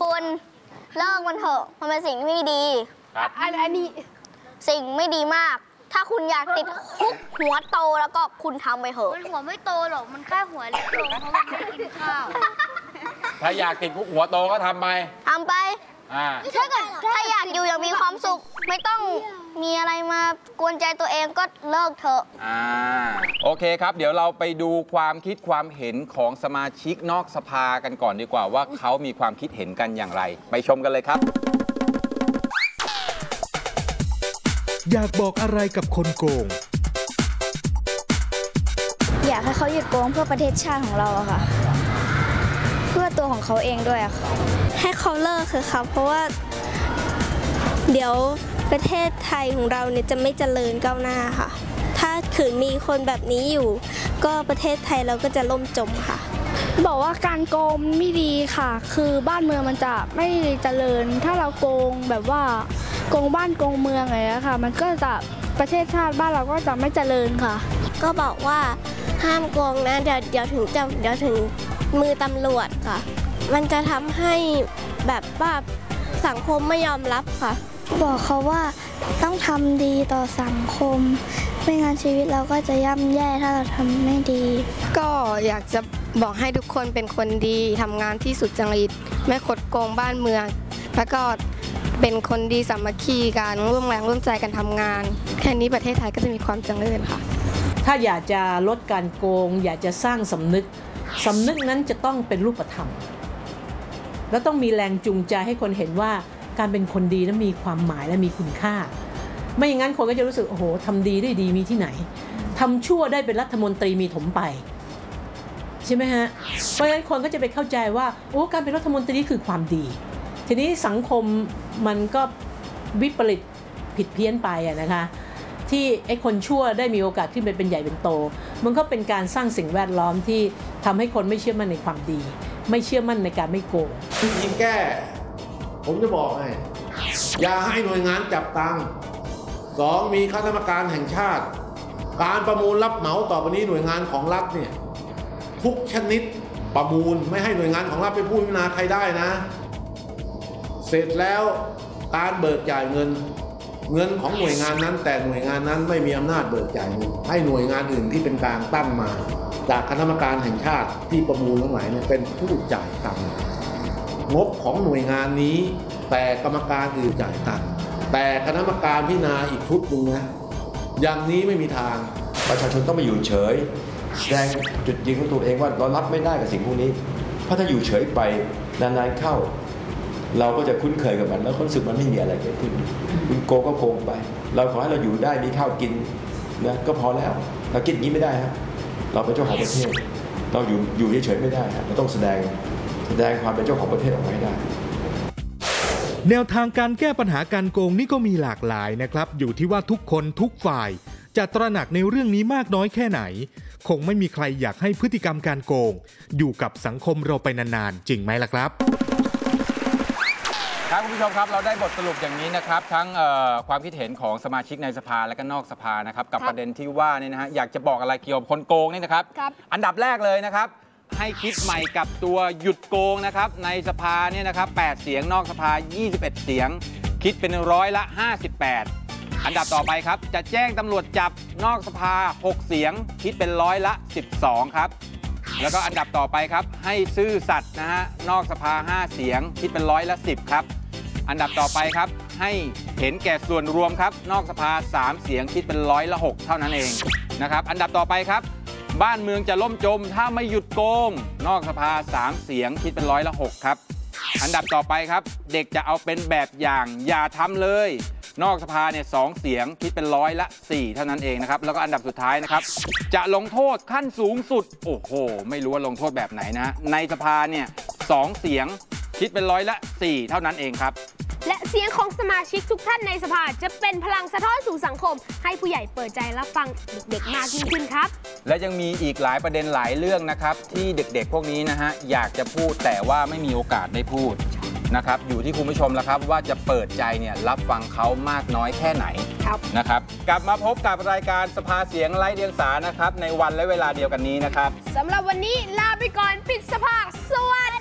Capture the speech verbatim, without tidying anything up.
คุณเลิกมันเถอะมันเป็นสิ่งที่ไม่ดีครับอันอันนี้สิ่งไม่ดีมากถ้าคุณอยากติดคุกหัวโตแล้วก็คุณทำไปเถอะมันหัวไม่โตหรอกมันแค่หัวเล็กลงเพราะมันไม่กินข้าวถ้าอยากติดคุกหัวโตก็ทำไปทำไปถ้าเกิดถ้าอยากอยู่อย่างมีความสุขไม่ต้องมีอะไรมากวนใจตัวเองก็เลิกเถอะอ่าโอเคครับเดี๋ยวเราไปดูความคิดความเห็นของสมาชิกนอกสภากันก่อนดีกว่าว่าเขามีความคิดเห็นกันอย่างไรไปชมกันเลยครับอยากบอกอะไรกับคนโกงอยากให้เขาหยุดโกงเพื่อประเทศชาติของเราอะค่ะเพื่อตัวของเขาเองด้วยอะค่ะให้เขาเลิกคือค่ะเพราะว่าเดี๋ยวประเทศไทยของเราเนี่ยจะไม่เจริญก้าวหน้าค่ะถ้าขืนมีคนแบบนี้อยู่ก็ประเทศไทยเราก็จะล่มจมค่ะบอกว่าการโกงไม่ดีค่ะคือบ้านเมืองมันจะไม่เจริญถ้าเราโกงแบบว่าโกงบ้านโกงเมืองอะไรนะคะมันก็จะประเทศชาติบ้านเราก็จะไม่เจริญค่ะก็บอกว่าห้ามโกงนะเดี๋ยวเดี๋ยวถึงจะเดี๋ยวถึงมือตำรวจค่ะมันจะทำให้แบบว่าสังคมไม่ยอมรับค่ะบอกเขาว่าต้องทำดีต่อสังคมไม่งั้นชีวิตเราก็จะย่ำแย่ถ้าเราทำไม่ดีก็อยากจะบอกให้ทุกคนเป็นคนดีทำงานที่สุจริตไม่คดโกงบ้านเมืองแล้วก็เป็นคนดีสามัคคีกันร่วมแรงร่วมใจกันทำงานแค่นี้ประเทศไทยก็จะมีความเจริญค่ะถ้าอยากจะลดการโกงอยากจะสร้างสำนึกสำนึกนั้นจะต้องเป็นรูปธรรมและต้องมีแรงจูงใจให้คนเห็นว่าการเป็นคนดีนั้นมีความหมายและมีคุณค่าไม่อย่างนั้นคนก็จะรู้สึกโอ้โหทำดีได้ดีมีที่ไหนทำชั่วได้เป็นรัฐมนตรีมีถมไปใช่ไหมฮะเพราะฉะนั้นคนก็จะไปเข้าใจว่าโอ้การเป็นรัฐมนตรีคือความดีทีนี้สังคมมันก็วิปริตผิดเพี้ยนไปอะนะคะที่ไอ้คนชั่วได้มีโอกาสขึ้นไปเป็นใหญ่เป็นโตมันก็เป็นการสร้างสิ่งแวดล้อมที่ทำให้คนไม่เชื่อมั่นในความดีไม่เชื่อมั่นในการไม่โกงยิ่งแก้ผมจะบอกให้อย่าให้หน่วยงานจับตังค์สองมีคณะกรรมการแห่งชาติการประมูลรับเหมาต่อไปนี้หน่วยงานของรัฐเนี่ยทุกชนิดประมูลไม่ให้หน่วยงานของรัฐไปพูดพิจารณาใครได้นะเสร็จแล้วการเบิกจ่ายเงินเงินของหน่วยงานนั้นแต่หน่วยงานนั้นไม่มีอำนาจเบิกจ่ายเงินให้หน่วยงานอื่นที่เป็นกลางตั้งมาจากคณะกรรมการแห่งชาติที่ประมูลทั้งหลายเนี่ยเป็นผู้จ่ายตังค์งบของหน่วยงานนี้แต่กรรมการอื่นจ่ายตังค์แต่คณะกรรมการพิจารณาอีกชุดหนึ่งนะอย่างนี้ไม่มีทางประชาชนต้องไม่อยู่เฉยแสดงจุดยืนของตัวเองว่าเรารับไม่ได้กับสิ่งพวกนี้เพราะถ้าอยู่เฉยไปนานๆเข้าเราก็จะคุ้นเคยกับมันแล้วรู้สึกมันไม่มีอะไรเกิดขึ้นคุณโกงก็โกงไปเราขอให้เราอยู่ได้มีข้าวกินนะก็พอแล้วเรากินอย่างนี้ไม่ได้ฮะเราเป็นเจ้าของประเทศเราอยู่อยู่เฉยๆไม่ได้ฮะเราต้องแสดงแสดงความเป็นเจ้าของประเทศออกมาให้ได้แนวทางการแก้ปัญหาการโกงนี่ก็มีหลากหลายนะครับอยู่ที่ว่าทุกคนทุกฝ่ายจะตระหนักในเรื่องนี้มากน้อยแค่ไหนคงไม่มีใครอยากให้พฤติกรรมการโกงอยู่กับสังคมเราไปนานๆจริงไหมล่ะครับครับคุณผู้ชมครับเราได้บทสรุปอย่างนี้นะครับทั้งความคิดเห็นของสมาชิกในสภาและก็นอกสภานะครับกับประเด็นที่ว่านี่นะฮะอยากจะบอกอะไรเกี่ยวกับคนโกงนี่นะครับอันดับแรกเลยนะครับให้คิดใหม่กับตัวหยุดโกงนะครับในสภาเนี่ยนะครับแปดเสียงนอกสภายี่สิบเอ็ดเสียงคิดเป็นร้อยละห้าสิบแปดอันดับต่อไปครับจะแจ้งตำรวจจับนอกสภาหกเสียงคิดเป็นร้อยละสิบสองครับแล้วก็อันดับต่อไปครับให้ซื่อสัตย์นะฮะนอกสภาห้าเสียงคิดเป็นร้อยละสิบครับอันดับต่อไปครับให้เห็นแก่ส่วนรวมครับนอกสภาสามเสียงคิดเป็นร้อยละหกเท่านั้นเองนะครับอันดับต่อไปครับบ้านเมืองจะล่มจมถ้าไม่หยุดโกงนอกสภาสามเสียงคิดเป็นร้อยละหกครับอันดับต่อไปครับเด็กจะเอาเป็นแบบอย่างอย่าทำเลยนอกสภาเนี่ยสองเสียงคิดเป็นร้อยละสี่เท่านั้นเองนะครับแล้วก็อันดับสุดท้ายนะครับจะลงโทษขั้นสูงสุดโอ้โหไม่รู้ว่าลงโทษแบบไหนนะในสภาเนี่ยสองเสียงคิดเป็นร้อยละสี่เท่านั้นเองครับและเสียงของสมาชิกทุกท่านในสภาจะเป็นพลังสะท้อนสู่สังคมให้ผู้ใหญ่เปิดใจรับฟังเด็กๆมากยิ่งขึ้นครับและยังมีอีกหลายประเด็นหลายเรื่องนะครับที่เด็กๆพวกนี้นะฮะอยากจะพูดแต่ว่าไม่มีโอกาสได้พูดนะครับอยู่ที่คุณผู้ชมแล้วครับว่าจะเปิดใจเนี่ยรับฟังเขามากน้อยแค่ไหนนะครับกลับมาพบกับรายการสภาเสียงไร้เดียงสานะครับในวันและเวลาเดียวกันนี้นะครับสำหรับวันนี้ลาไปก่อนปิดสภาสวัสดี